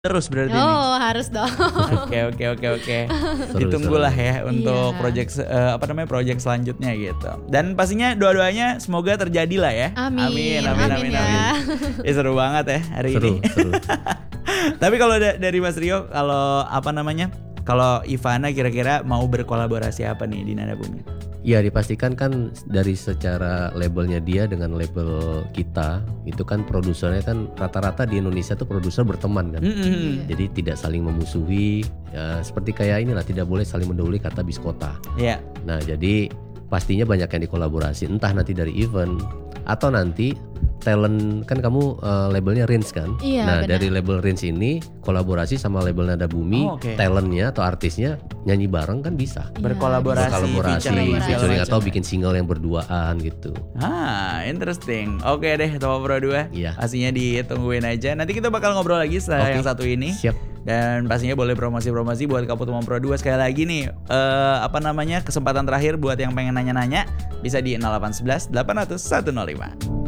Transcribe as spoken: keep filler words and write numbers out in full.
terus berarti nih. Oh, harus dong. Oke oke oke oke. Seru, Ditunggulah seru. ya untuk Iya. project se- eh, apa namanya project selanjutnya gitu. Dan pastinya doa-doanya semoga terjadi lah ya. Amin, Amin amin amin. amin ya. amin. Eh, seru banget ya hari Seru, ini. seru. Tapi kalau da- dari Mas Rio, kalau apa namanya? Kalau Ivana kira-kira mau berkolaborasi apa nih di Nada Bumi? Ya dipastikan kan dari secara labelnya dia dengan label kita itu kan produsernya kan rata-rata di Indonesia tuh produser berteman kan. Mm-mm. Jadi tidak saling memusuhi ya, seperti kayak inilah tidak boleh saling mendahului kata biskota. Iya. Nah jadi pastinya banyak yang dikolaborasi entah nanti dari event atau nanti talent kan kamu uh, labelnya Rins kan. Iya, Nah benar. dari label Rins ini kolaborasi sama label Nada Bumi, Oh, oke. talentnya atau artisnya nyanyi bareng kan bisa. Iya, Berkolaborasi, Berkolaborasi, featuring, segala featuring macam atau ya. bikin single yang berduaan gitu. Ah, interesting. Oke deh, Topo Pro dua. Iya. Pastinya ditungguin aja. Nanti kita bakal ngobrol lagi setelah Oke. yang satu ini. Siap. Dan pastinya boleh promosi-promosi buat Kapu Tumam Pro dua sekali lagi nih. Eh apa namanya? Kesempatan terakhir buat yang pengen nanya-nanya bisa di nol delapan satu satu delapan nol nol satu nol lima.